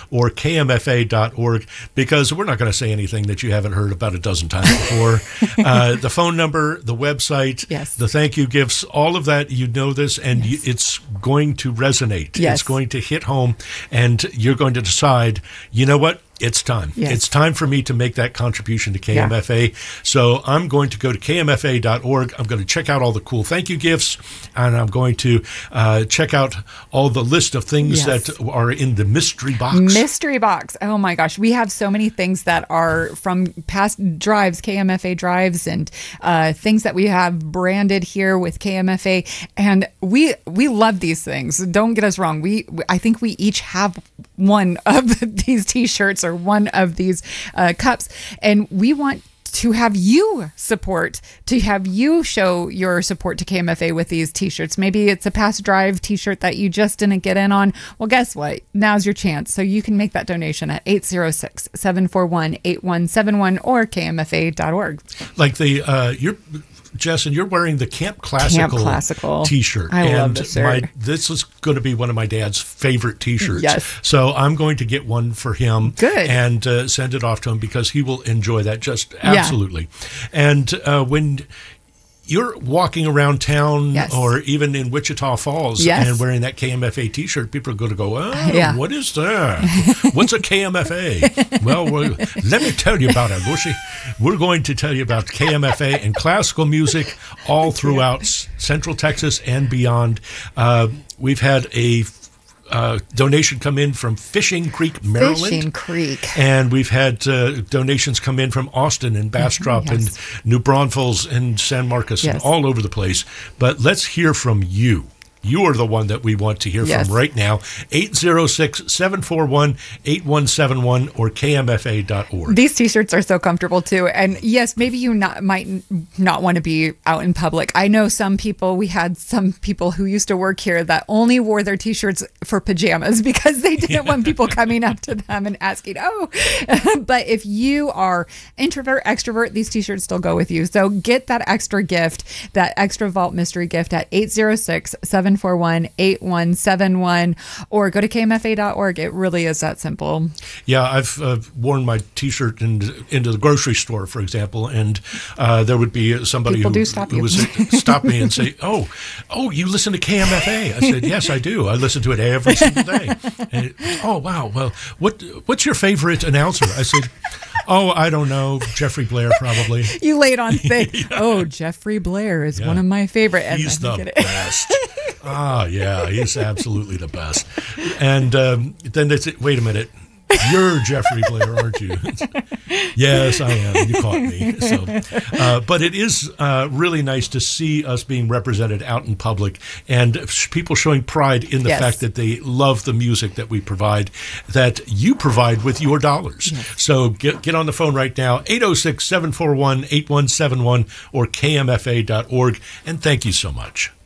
or kmfa.org, because we're not going to say anything that you haven't heard about a dozen times before. The phone number, the website, the thank you gifts, all of that, you know this, and it's going to resonate. It's going to hit home, and you're going to decide, you know what? It's time. It's time for me to make that contribution to KMFA. So I'm going to go to kmfa.org. I'm going to check out all the cool thank you gifts, and I'm going to check out all the list of things that are in the mystery box. Mystery box. Oh my gosh. We have so many things that are from past drives, KMFA drives, and things that we have branded here with KMFA. And we love these things. Don't get us wrong. I think we each have one of these t-shirts or one of these cups, and we want to have you support, to have you show your support to KMFA with these t-shirts. Maybe it's a past drive t-shirt that you just didn't get in on. Well, guess what? Now's your chance. So you can make that donation at 806-741-8171 or kmfa.org. Like Jess, and you're wearing the Camp Classical t-shirt. I love this shirt. This is going to be one of my dad's favorite t-shirts. Yes. So I'm going to get one for him. Good. And send it off to him, because he will enjoy that just absolutely. And when you're walking around town or even in Wichita Falls and wearing that KMFA t-shirt, people are going to go, what is that? What's a KMFA? Well, let me tell you about it, Lucy. We're going to tell you about KMFA and classical music all throughout Central Texas and beyond. We've had a donation come in from Fishing Creek, Maryland. Fishing Creek. And we've had donations come in from Austin and Bastrop and New Braunfels and San Marcos and all over the place. But let's hear from you. You are the one that we want to hear from right now. 806-741-8171 or kmfa.org. These t-shirts are so comfortable too. And yes, maybe you might not want to be out in public. I know we had some people who used to work here that only wore their t-shirts for pajamas because they didn't want people coming up to them and asking, but if you are introvert, extrovert, these t-shirts still go with you. So get that extra gift, that extra Vault Mystery gift at 806-741-8171 or go to kmfa.org. It really is that simple. Yeah, I've worn my t-shirt into the grocery store, for example, and there would be somebody who would stop me and say, oh, you listen to KMFA? I said, yes, I do. I listen to it every single day. And oh, wow. Well, what's your favorite announcer? I said, I don't know. Jeffrey Blair, probably. You laid on thick. Jeffrey Blair is one of my favorite. And he's the best. He's absolutely the best. And then they say, wait a minute, you're Jeffrey Blair, aren't you? Yes, I am. You caught me. So, but it is really nice to see us being represented out in public and people showing pride in the fact that they love the music that we provide, that you provide with your dollars. So get on the phone right now, 806-741-8171 or kmfa.org, and thank you so much.